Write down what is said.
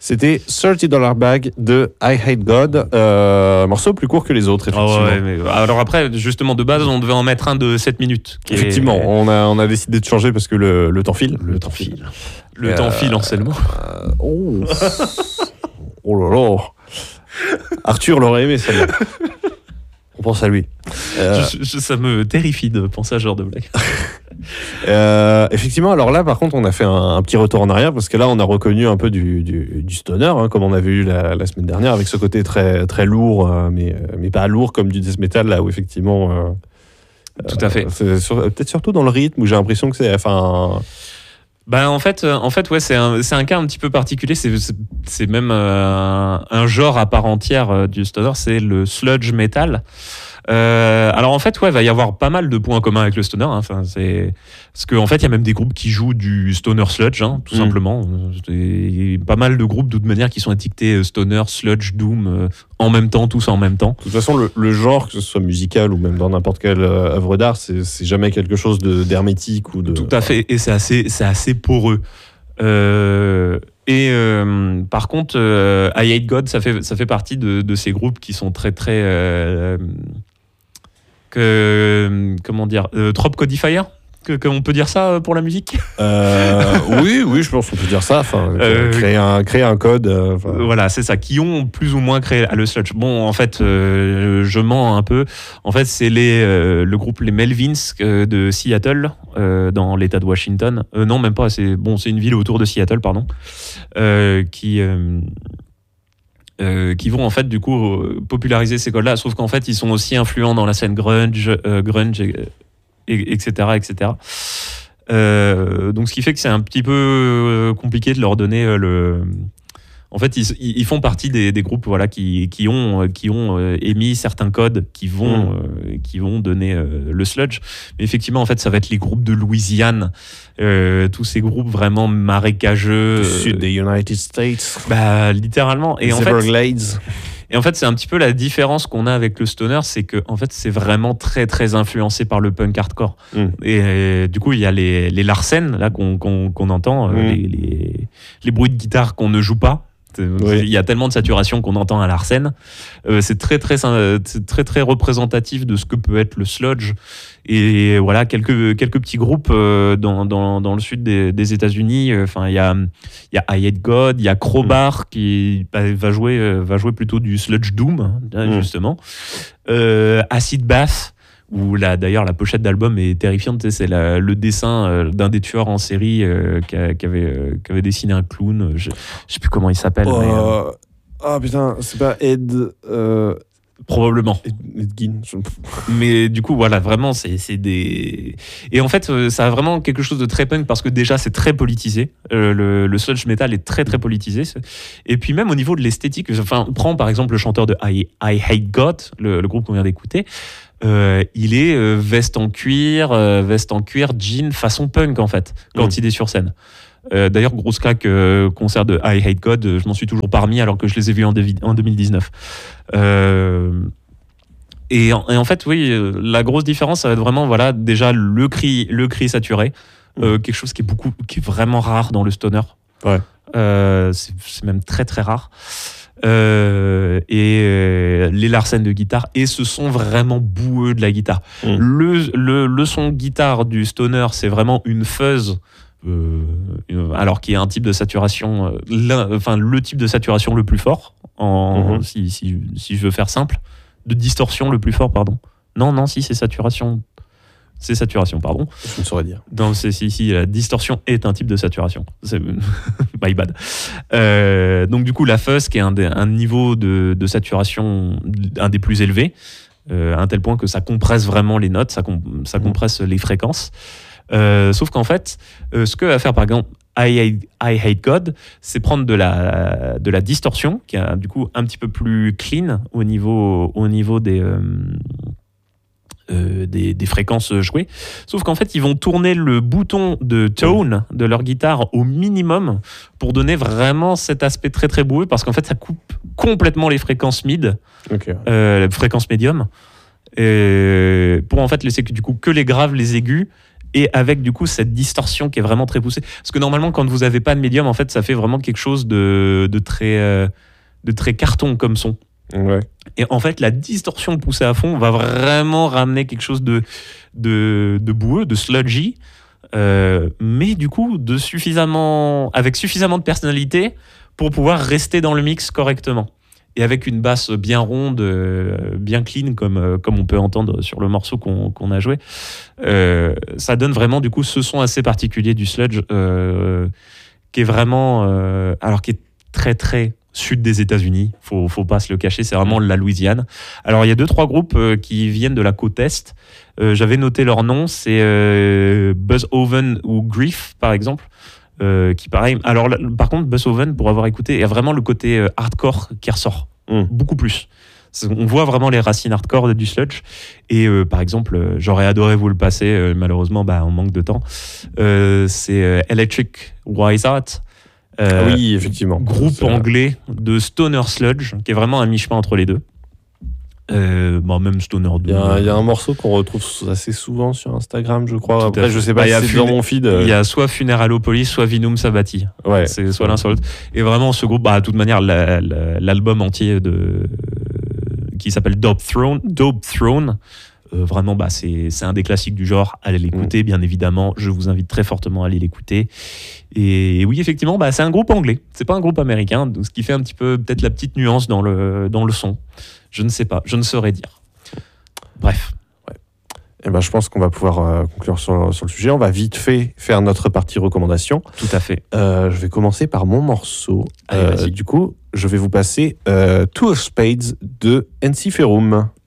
C'était $30 Bag de I Hate God, morceau plus court que les autres, effectivement. Ouais, mais alors après, justement, de base, on devait en mettre un de 7 minutes. Effectivement, on a décidé de changer parce que le temps file. Le temps file. Le temps file, en c'est le mot. Oh. Oh là là. Arthur l'aurait aimé, celle-là. On pense à lui. Ça me terrifie de penser à ce genre de blague. Effectivement, alors là, par contre, on a fait un petit retour en arrière parce que là, on a reconnu un peu du stoner, hein, comme on avait eu la semaine dernière, avec ce côté très, très lourd, mais pas lourd comme du death metal, là où effectivement. Tout à fait. Peut-être surtout dans le rythme où j'ai l'impression que c'est. Ben en fait ouais, c'est un cas un petit peu particulier. C'est même un genre à part entière du stoner, c'est le sludge metal. Alors en fait, ouais, va y avoir pas mal de points communs avec le stoner. Hein. Enfin, c'est parce qu'en fait, il y a même des groupes qui jouent du stoner sludge, hein, tout simplement. Et pas mal de groupes, de toute manière, qui sont étiquetés stoner, sludge, doom en même temps, tous en même temps. De toute façon, le genre, que ce soit musical ou même dans n'importe quelle œuvre d'art, c'est jamais quelque chose d'hermétique ou de. Tout à fait, et c'est assez poreux. Par contre, I Hate God, ça fait partie de ces groupes qui sont très très comment dire, trop codifier, on peut dire ça pour la musique. Oui, je pense qu'on peut dire ça. Enfin, créer un code. Voilà, c'est ça, qui ont plus ou moins créé le sludge. Bon, en fait, je mens un peu. En fait, c'est le groupe les Melvins de Seattle, dans l'État de Washington. Non, même pas. C'est une ville autour de Seattle, pardon, qui vont en fait du coup populariser ces codes-là. Sauf qu'en fait, ils sont aussi influents dans la scène grunge, etc. Donc ce qui fait que c'est un petit peu compliqué de leur donner En fait, ils font partie des groupes, voilà, qui ont émis certains codes qui vont donner le sludge. Mais effectivement, en fait, ça va être les groupes de Louisiane, tous ces groupes vraiment marécageux du sud des United States. Bah littéralement. Et Everglades. Et en fait, c'est un petit peu la différence qu'on a avec le stoner, c'est que en fait, c'est vraiment très très influencé par le punk hardcore. Et du coup, il y a les Larsen là qu'on entend, les bruits de guitare qu'on ne joue pas. Oui. Il y a tellement de saturation qu'on entend à Larsen. C'est très très représentatif de ce que peut être le sludge. Et voilà, quelques petits groupes dans le sud des États-Unis. Enfin, il y a I Hate God, il y a Crowbar qui va jouer plutôt du sludge doom, justement. Acid Bath, où d'ailleurs la pochette d'album est terrifiante. C'est le dessin d'un des tueurs en série qui avait dessiné un clown. Je sais plus comment il s'appelle. Ah putain, c'est pas Ed. Probablement. Ed Gein. Mais du coup, voilà, vraiment, c'est des. Et en fait, ça a vraiment quelque chose de très punk parce que déjà, c'est très politisé. Le sludge metal est très très politisé. Et puis même au niveau de l'esthétique, enfin, prends par exemple le chanteur de I Hate God, le groupe qu'on vient d'écouter. Il est veste en cuir, jean, façon punk en fait, quand il est sur scène. D'ailleurs, grosse claque, concert de I Hate God, je m'en suis toujours pas remis alors que je les ai vus en 2019. Et en fait, oui, la grosse différence, ça va être vraiment, voilà, déjà le cri saturé, quelque chose qui est vraiment rare dans le stoner. Ouais. C'est même très très rare. Et les Larsen de guitare, et ce son vraiment boueux de la guitare. Le son guitare du stoner, c'est vraiment une fuzz, alors qu'il y a un type de saturation, le type de saturation le plus fort, si je veux faire simple, de distorsion le plus fort, pardon. Non, si c'est saturation. C'est saturation, pardon. Je ne saurais dire. Non, si, la distorsion est un type de saturation. C'est my bad. Donc du coup, la fuzz, qui est un niveau de saturation un des plus élevés, à un tel point que ça compresse vraiment les notes, ça compresse les fréquences. Sauf qu'en fait, ce que va faire par exemple I Hate God, c'est prendre de la distorsion, qui est du coup un petit peu plus clean au niveau des fréquences jouées. Sauf qu'en fait, ils vont tourner le bouton de tone de leur guitare au minimum pour donner vraiment cet aspect très très boueux, parce qu'en fait, ça coupe complètement les fréquences mid, les fréquences médium, pour en fait laisser du coup que les graves, les aigus et avec du coup cette distorsion qui est vraiment très poussée. Parce que normalement, quand vous n'avez pas de médium, en fait, ça fait vraiment quelque chose de très carton comme son. Ouais. Et en fait, la distorsion poussée à fond va vraiment ramener quelque chose de boueux, de sludgy, mais du coup, avec suffisamment de personnalité pour pouvoir rester dans le mix correctement. Et avec une basse bien ronde, bien clean, comme on peut entendre sur le morceau qu'on a joué. Ça donne vraiment du coup ce son assez particulier du sludge, qui est vraiment... alors qui est très très sud des États-Unis, faut pas se le cacher, c'est vraiment la Louisiane. Alors il y a 2-3 groupes qui viennent de la côte Est. J'avais noté leur nom, c'est Buzzhoven ou Grief par exemple. Qui pareil. Alors par contre, Buzzhoven, pour avoir écouté, il y a vraiment le côté hardcore qui ressort beaucoup plus. On voit vraiment les racines hardcore du sludge. Et par exemple, j'aurais adoré vous le passer, malheureusement, on manque de temps. C'est Electric Wise-Out. Oui, effectivement. Groupe anglais de stoner sludge, qui est vraiment un mi-chemin entre les deux. Même stoner. Il y a un morceau qu'on retrouve assez souvent sur Instagram, je crois. Après, je sais pas si c'est dans mon feed. Il y a soit Funeralopolis, soit Vinum Sabati. Ouais. C'est soit l'un, soit l'autre. Et vraiment, ce groupe, de toute manière, l'album entier qui s'appelle Dope Throne, vraiment, c'est un des classiques du genre. Allez l'écouter, bien évidemment. Je vous invite très fortement à aller l'écouter. Et oui, effectivement, c'est un groupe anglais. C'est pas un groupe américain, ce qui fait un petit peu peut-être la petite nuance dans le son. Je ne sais pas, je ne saurais dire. Bref. Ouais. Et je pense qu'on va pouvoir conclure sur le sujet. On va vite fait faire notre partie recommandation. Tout à fait. Je vais commencer par mon morceau. Allez, du coup, je vais vous passer Two of Spades de Ensiferum.